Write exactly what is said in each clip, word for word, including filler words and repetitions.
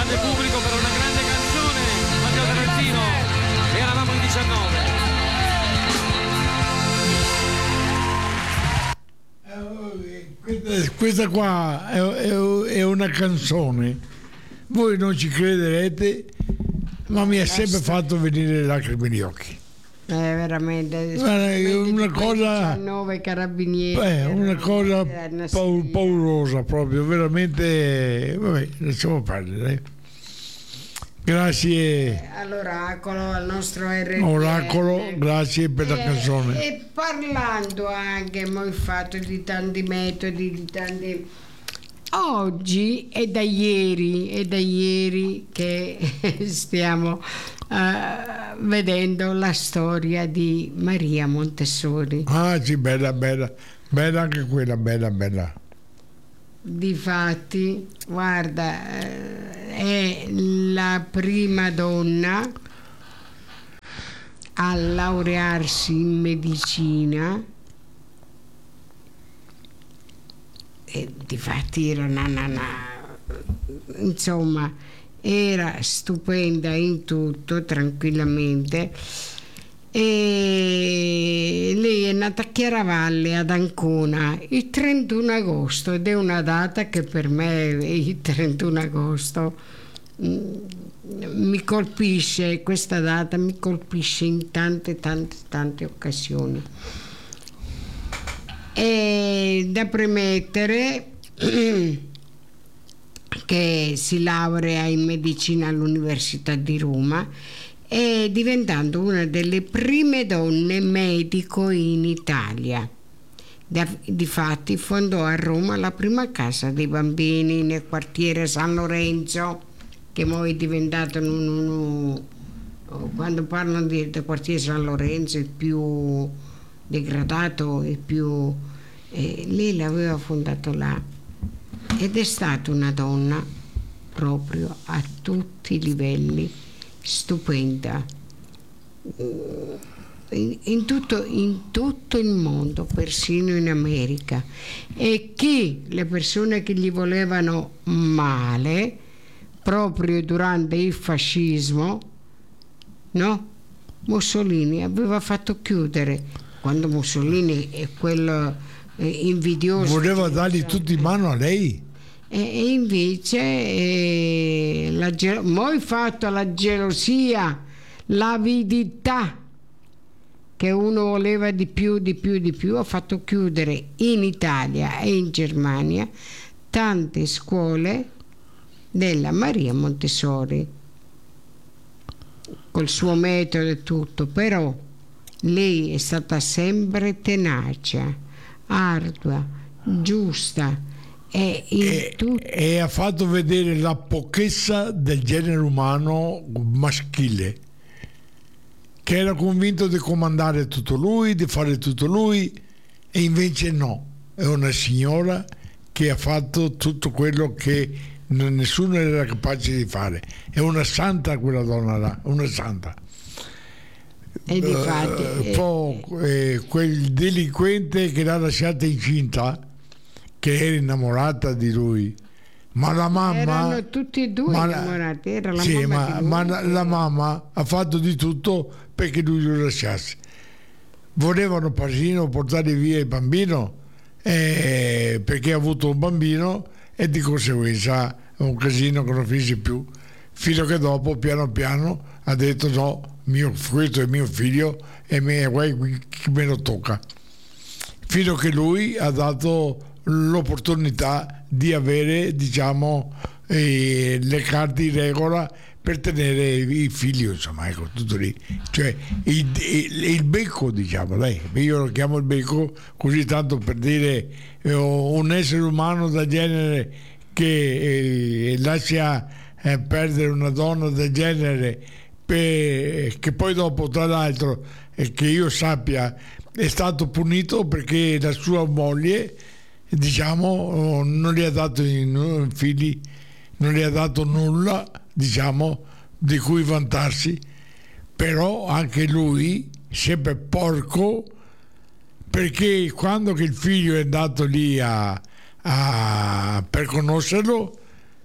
grande pubblico per una grande canzone. Matteo Tarantino, eravamo in diciannove. Questa, questa qua è, è, è una canzone, voi non ci crederete, ma mi ha sempre fatto venire le lacrime agli occhi. È veramente È una cosa, diciannove carabinieri, beh, una cosa paur, paurosa proprio, veramente. Vabbè, lasciamo perdere. Grazie all'oracolo, al nostro R T M. Oracolo, grazie per la e, canzone. E parlando anche, abbiamo fatto di tanti metodi, di tanti. Oggi è da ieri, è da ieri che stiamo uh, vedendo la storia di Maria Montessori. Ah sì, bella, bella, bella anche quella, bella, bella. Difatti, guarda, è la prima donna a laurearsi in medicina. E difatti era una, una, una, insomma, era stupenda in tutto, tranquillamente. E lei è nata a Chiaravalle ad Ancona il trentuno agosto, ed è una data che per me il trentuno agosto mi colpisce, questa data mi colpisce in tante tante tante occasioni. È da premettere che si laurea in medicina all'Università di Roma, e diventando una delle prime donne medico in Italia. Difatti fondò a Roma la prima casa dei bambini nel quartiere San Lorenzo, che poi è diventato un, un, un, quando parlano di, del quartiere San Lorenzo, il più degradato, il più eh, lei l'aveva fondato là, ed è stata una donna proprio a tutti i livelli, stupenda in, in, tutto, in tutto il mondo, persino in America. E chi le persone che gli volevano male proprio durante il fascismo, no? Mussolini aveva fatto chiudere, quando Mussolini è quello eh, invidioso, voleva dargli tutti in mano a lei. E invece eh, la gelo- poi fatto la gelosia, l'avidità, che uno voleva di più, di più, di più, ha fatto chiudere in Italia e in Germania tante scuole della Maria Montessori, col suo metodo e tutto. Però lei è stata sempre tenace, ardua, giusta. E, E, e ha fatto vedere la pochezza del genere umano maschile, che era convinto di comandare tutto lui, di fare tutto lui, e invece no, è una signora che ha fatto tutto quello che nessuno era capace di fare. È una santa quella donna là, una santa. E difatti, uh, poi eh, quel delinquente che l'ha lasciata incinta, che era innamorata di lui, ma la mamma erano tutti e due ma innamorati, era la sì, mamma ma, di lui. ma la, la mamma ha fatto di tutto perché lui lo lasciasse. Volevano persino portare via il bambino eh, perché ha avuto un bambino, e di conseguenza è un casino che non finisce più, fino che dopo piano piano ha detto no, mio, questo è mio figlio e me, guai, chi me lo tocca, fino che lui ha dato l'opportunità di avere, diciamo, eh, le carte in regola per tenere i figli, insomma, ecco, tutto lì. Cioè il, il, il becco, diciamo, dai, io lo chiamo il becco così tanto per dire eh, un essere umano del genere che eh, lascia eh, perdere una donna del genere, per, che poi dopo, tra l'altro, eh, che io sappia, è stato punito perché la sua moglie, diciamo, non gli ha dato i figli, non gli ha dato nulla, diciamo, di cui vantarsi. Però anche lui, sempre porco, perché quando che il figlio è andato lì a, a, per conoscerlo,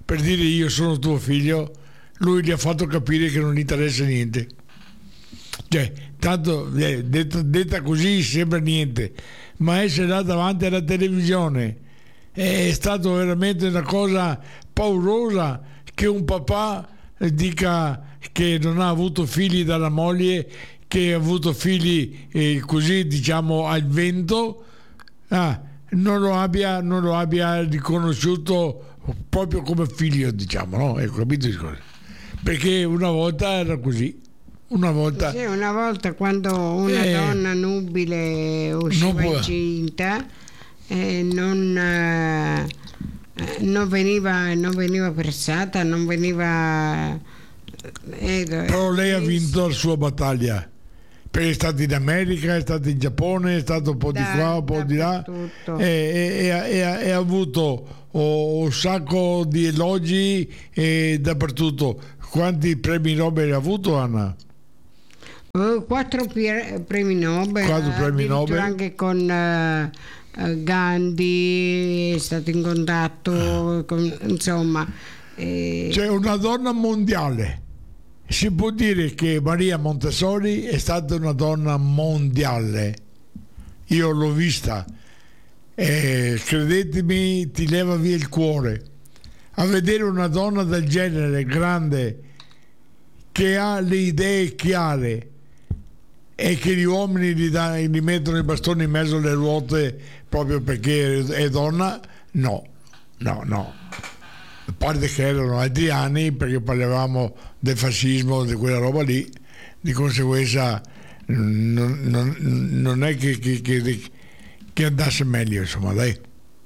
per dire io sono tuo figlio, lui gli ha fatto capire che non gli interessa niente. Cioè, tanto eh, detta, detta così sembra niente, ma essere là davanti alla televisione è stato veramente una cosa paurosa, che un papà dica che non ha avuto figli dalla moglie, che ha avuto figli eh, così, diciamo, al vento, ah, non lo abbia, non lo abbia riconosciuto proprio come figlio, diciamo, no? Ecco, capito? Perché una volta era così. Una volta, sì, una volta quando una eh, donna nubile usciva incinta, eh, non, eh, non veniva non veniva pressata, non veniva eh, però lei ha vinto la sua battaglia, perché è stato in America, è stato in Giappone, è stato un po' di da, qua, un po' di là, e, e, e, e ha avuto oh, un sacco di elogi e dappertutto. Quanti premi Nobel ha avuto, Anna? Quattro pie- premi Nobel, Quattro premi Nobel. Anche con uh, Gandhi è stato in contatto, con, insomma. Eh. C'è una donna mondiale. Si può dire che Maria Montessori è stata una donna mondiale. Io l'ho vista. E credetemi, ti leva via il cuore. A vedere una donna del genere, grande, che ha le idee chiare, e che gli uomini gli, da, gli mettono i bastoni in mezzo alle ruote proprio perché è donna, no, no, no. A parte che erano altri anni, perché parlavamo del fascismo, di quella roba lì, di conseguenza non, non, non è che, che, che, che andasse meglio, insomma, dai.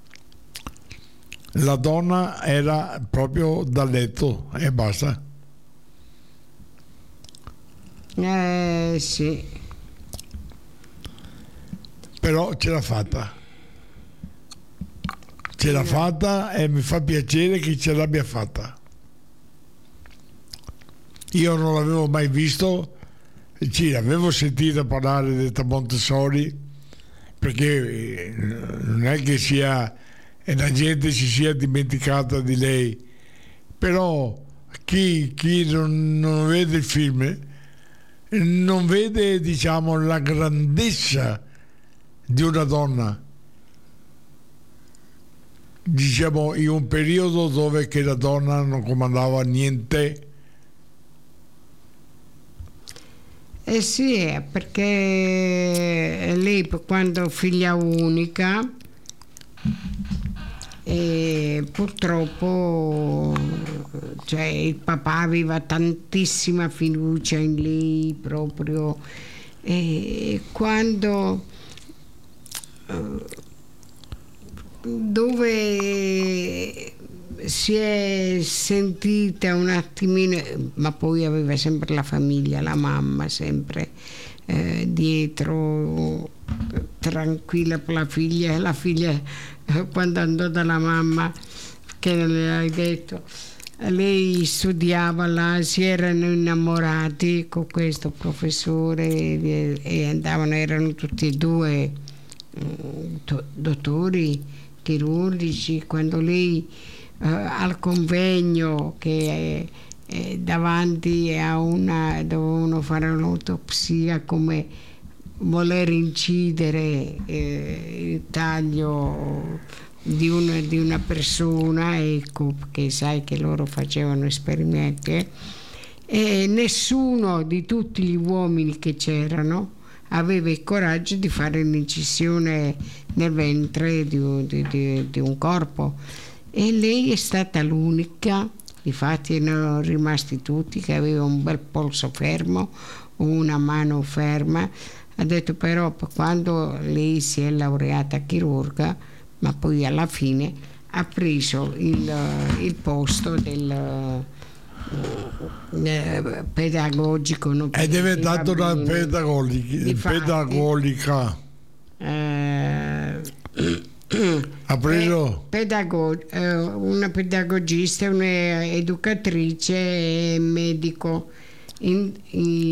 La donna era proprio da letto e basta. Eh sì. Però ce l'ha fatta. Ce l'ha fatta e mi fa piacere che ce l'abbia fatta. Io non l'avevo mai visto, ci avevo sentito parlare di Montessori, perché non è che sia la gente si sia dimenticata di lei, però chi, chi non, non vede il film non vede, diciamo, la grandezza di una donna, diciamo, in un periodo dove che la donna non comandava niente. Eh sì, perché lei quando figlia unica, e purtroppo, cioè, il papà aveva tantissima fiducia in lei proprio, e quando dove si è sentita un attimino, ma poi aveva sempre la famiglia, la mamma sempre eh, dietro, tranquilla per la figlia. La figlia eh, quando andò dalla mamma, che le hai detto, lei studiava là, si erano innamorati con questo professore e, e andavano, erano tutti e due do, dottori chirurgici. Quando lei eh, al convegno che è, è davanti a una, dovevano fare l'autopsia, come voler incidere eh, il taglio di una, di una persona, ecco, perché sai che loro facevano esperimenti, e nessuno di tutti gli uomini che c'erano aveva il coraggio di fare un'incisione nel ventre di, di, di, di un corpo, e lei è stata l'unica. Difatti erano rimasti tutti che aveva un bel polso fermo, una mano ferma. Ha detto però quando lei si è laureata chirurga, ma poi alla fine ha preso il, il posto del eh, pedagogico, no? È diventata una pedagolica, pedagolica. Eh, ha preso pedago- eh, una pedagogista, un'educatrice e medico in,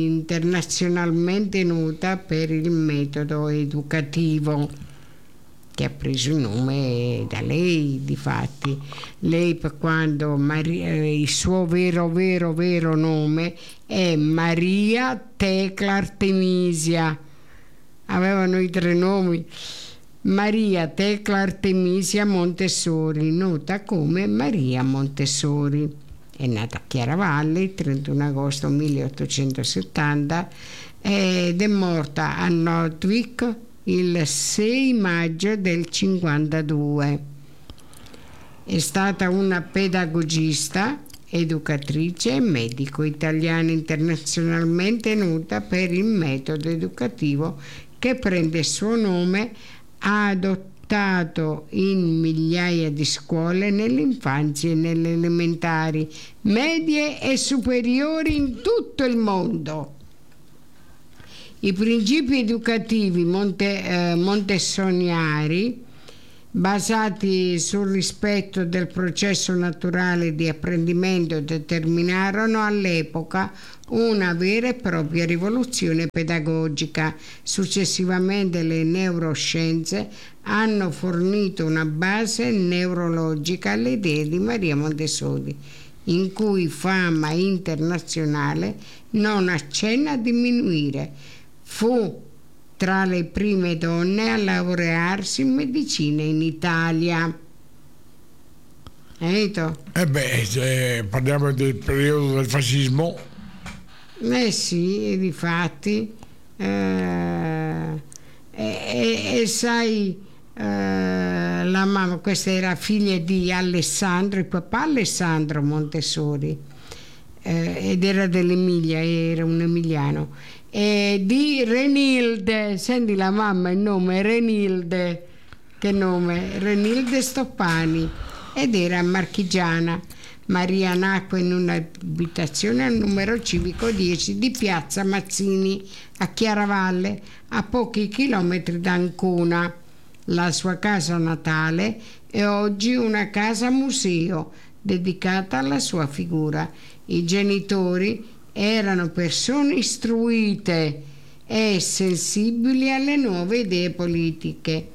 internazionalmente nota per il metodo educativo. che ha preso il nome da lei, difatti. Lei, per quando Maria, il suo vero vero vero nome è Maria Tecla Artemisia, avevano i tre nomi: Maria Tecla Artemisia Montessori, nota come Maria Montessori. È nata a Chiaravalle il trentuno agosto milleottocentosettanta ed è morta a Nordvik il sei maggio del cinquantadue. È stata una pedagogista, educatrice e medico italiana internazionalmente nota per il metodo educativo che prende il suo nome, adottato in migliaia di scuole nell'infanzia e nelle elementari, medie e superiori in tutto il mondo. I principi educativi monte, eh, montessoriani, basati sul rispetto del processo naturale di apprendimento, determinarono all'epoca una vera e propria rivoluzione pedagogica. Successivamente le neuroscienze hanno fornito una base neurologica alle idee di Maria Montessori, in cui fama internazionale non accenna a diminuire. Fu tra le prime donne a laurearsi in medicina in Italia. Capito? Eh beh, se parliamo del periodo del fascismo. Eh sì, difatti. Eh, e, e sai, eh, la mamma, questa era figlia di Alessandro, il papà Alessandro Montessori, eh, ed era dell'Emilia, era un emiliano. E di Renilde, senti la mamma, il nome Renilde, che nome? Renilde Stoppani, ed era marchigiana. Maria nacque in un'abitazione al numero civico dieci di piazza Mazzini a Chiaravalle, a pochi chilometri da Ancona. La sua casa natale è oggi una casa museo dedicata alla sua figura. I genitori erano persone istruite e sensibili alle nuove idee politiche,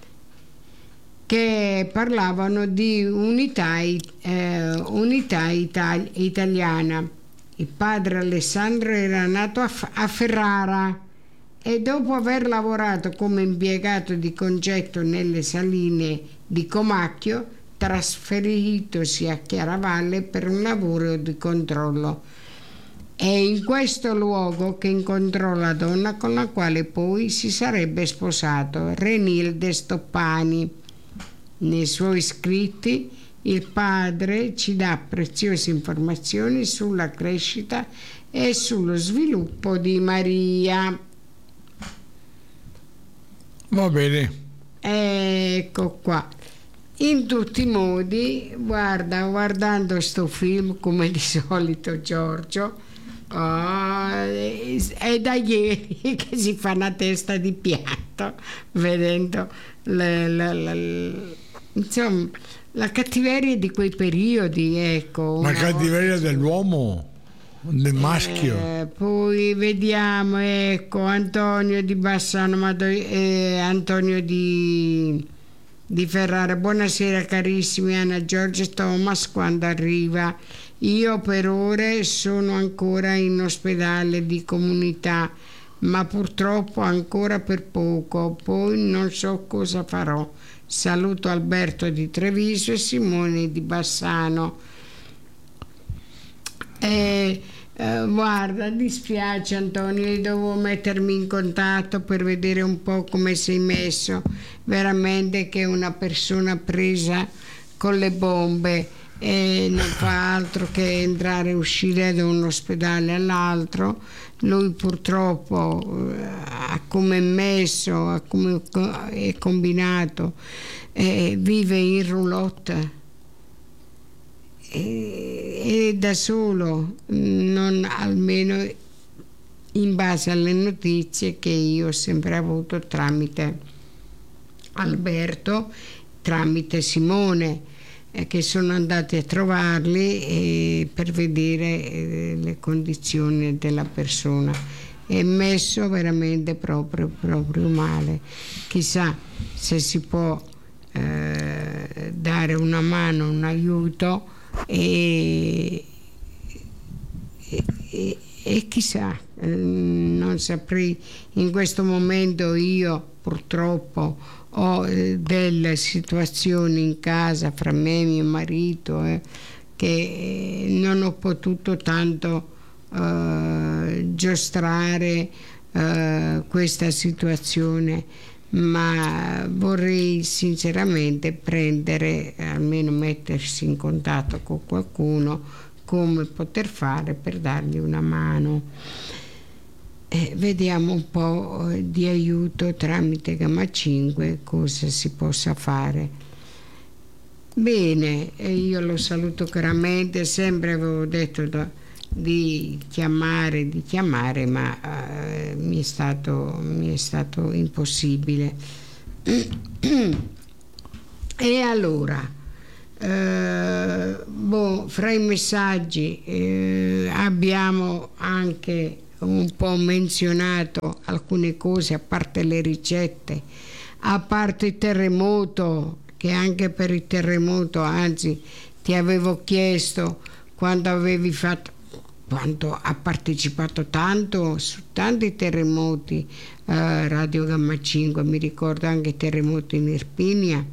che parlavano di unità, eh, unità itali- italiana. Il padre Alessandro era nato a, F- a Ferrara e dopo aver lavorato come impiegato di concetto nelle saline di Comacchio, trasferitosi a Chiaravalle per un lavoro di controllo. È in questo luogo che incontrò la donna con la quale poi si sarebbe sposato, Renilde Stoppani. Nei suoi scritti il padre ci dà preziose informazioni sulla crescita e sullo sviluppo di Maria. Va bene. Ecco qua. In tutti i modi, guarda, guardando sto film come di solito, Giorgio, oh, è da ieri che si fa una testa di piatto vedendo le, le, le, insomma, la cattiveria di quei periodi, ecco. La cattiveria dell'uomo, del maschio. Eh, poi vediamo, ecco, Antonio di Bassano, Mado- eh, Antonio di, di Ferrara. Buonasera carissimi, Anna, Giorgio e Thomas, quando arriva? Io per ore sono ancora in ospedale di comunità, ma purtroppo ancora per poco, poi non so cosa farò. Saluto Alberto di Treviso e Simone di Bassano. Eh, eh, guarda, dispiace Antonio, devo mettermi in contatto per vedere un po' come sei messo. Veramente che è una persona presa con le bombe e non fa altro che entrare e uscire da un ospedale all'altro. Lui purtroppo ha come messo, ha come è combinato, eh, vive in roulotte e, e da solo, non, almeno in base alle notizie che io ho sempre avuto tramite Alberto, tramite Simone, che sono andati a trovarli eh, per vedere eh, le condizioni della persona. è messo veramente proprio, proprio male. Chissà se si può eh, dare una mano, un aiuto e, e, e, e chissà, eh, non saprei in questo momento. Io purtroppo ho eh, delle situazioni in casa fra me e mio marito eh, che non ho potuto tanto Uh, giostrare uh, questa situazione, ma vorrei sinceramente prendere, almeno mettersi in contatto con qualcuno, come poter fare per dargli una mano. Eh, vediamo un po' di aiuto tramite Gamma cinque, cosa si possa fare. Bene, io lo saluto caramente, sempre avevo detto da di chiamare, di chiamare, ma uh, mi, è stato, mi è stato impossibile. E allora, uh, boh, fra i messaggi uh, abbiamo anche un po' menzionato alcune cose, a parte le ricette, a parte il terremoto, che anche per il terremoto, anzi, ti avevo chiesto quando avevi fatto, quando ha partecipato tanto su tanti terremoti eh, Radio Gamma cinque, mi ricordo anche i terremoti in Irpinia,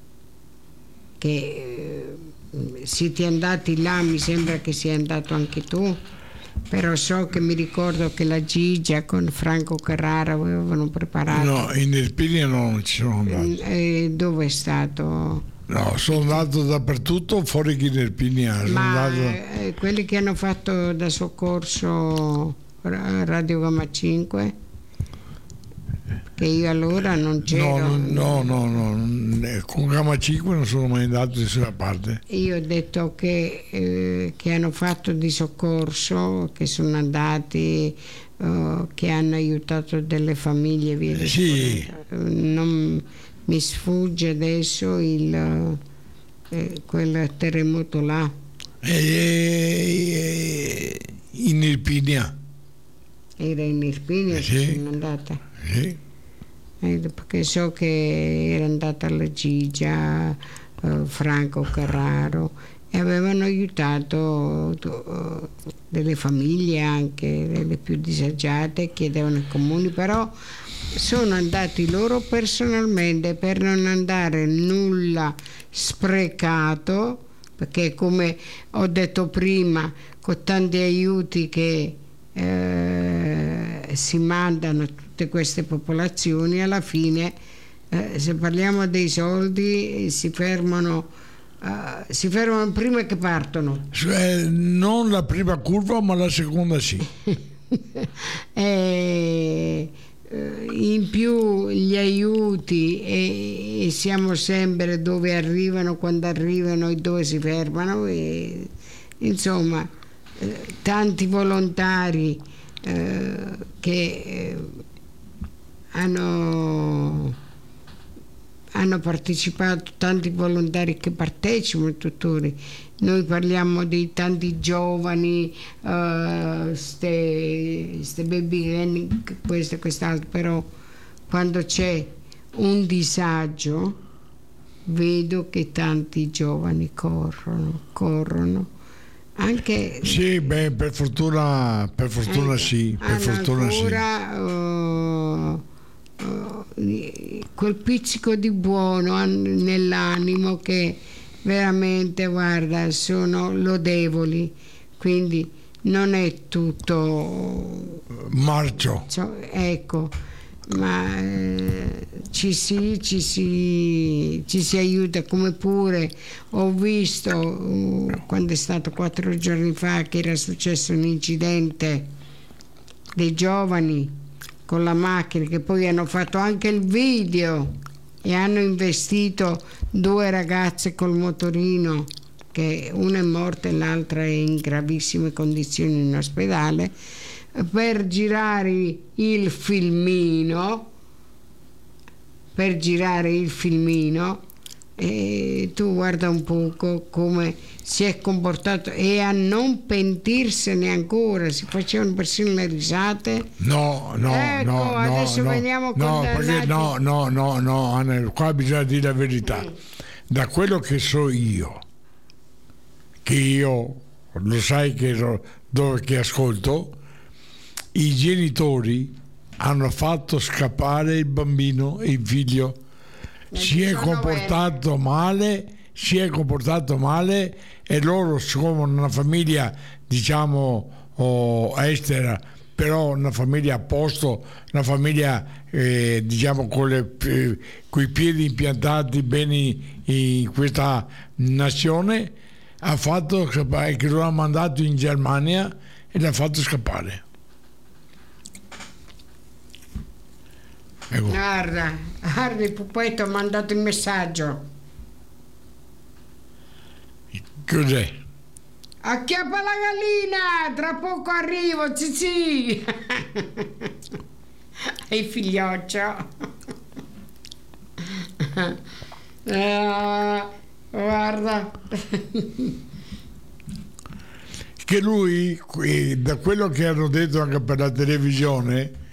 che eh, siete andati là, mi sembra che sia andato anche tu, però so che mi ricordo che la Gigia con Franco Carrara avevano preparato. No, in Irpinia no, non ci sono andato. Eh, dove è stato? No, sono andato dappertutto fuori che in Irpinia. Sono Ma andato... eh, quelli che hanno fatto da soccorso Radio Gamma cinque, che io allora non c'ero. No, no, no, no, con Gamma cinque non sono mai andato da nessuna parte. Io ho detto che, eh, che hanno fatto di soccorso, che sono andati, uh, che hanno aiutato delle famiglie. Via Eh, sì. Non mi sfugge adesso il, eh, quel terremoto là. E, in Irpinia. Era in Irpinia Eh, che sì. sono andata. Sì. Eh, perché so che era andata alla Gigia, eh, Franco Carraro, e avevano aiutato eh, delle famiglie, anche delle più disagiate, chiedevano ai comuni, però sono andati loro personalmente per non andare nulla sprecato, perché come ho detto prima, con tanti aiuti che eh, si mandano a tutte queste popolazioni, alla fine eh, se parliamo dei soldi si fermano, eh, si fermano prima che partono. Cioè, non la prima curva ma la seconda sì. E, in più gli aiuti e, e siamo sempre dove arrivano, quando arrivano e dove si fermano, e, insomma eh, tanti volontari eh, che eh, hanno, hanno partecipato, tanti volontari che partecipano tuttora. Noi parliamo di tanti giovani, uh, ste, ste baby, questo e quest'altro, però quando c'è un disagio vedo che tanti giovani corrono, corrono. Anche, sì, beh, per fortuna, per fortuna sì, per fortuna ancora, sì. Uh, uh, quel pizzico di buono nell'animo che veramente, guarda, sono lodevoli, quindi non è tutto marcio. cioè, ecco, ma eh, ci, si, ci, si, ci si aiuta, come pure ho visto uh, quando è stato quattro giorni fa che era successo un incidente dei giovani con la macchina, che poi hanno fatto anche il video e hanno investito due ragazze col motorino, che una è morta e l'altra è in gravissime condizioni in ospedale, per girare il filmino per girare il filmino E tu guarda un poco come si è comportato, e a non pentirsene ancora, si facevano persino le risate. No, no, Ecco, no, adesso no, veniamo no, condannati. perché no, no, no, no, Anna, qua bisogna dire la verità. Da quello che so io, che io lo sai che, lo- dove che ascolto, i genitori hanno fatto scappare il bambino, il figlio, si è comportato male, si è comportato male, e loro, siccome una famiglia diciamo oh, estera, però una famiglia a posto, una famiglia eh, diciamo con le, eh, coi piedi impiantati bene in questa nazione, ha fatto scappare, che lo ha mandato in Germania e l'ha fatto scappare. Ecco. Guarda, guarda, il pupetto ha mandato il messaggio. Cos'è? Acchiappa la gallina, tra poco arrivo, zizi. E il figlioccio. Eh, guarda. Che lui, eh, da quello che hanno detto anche per la televisione,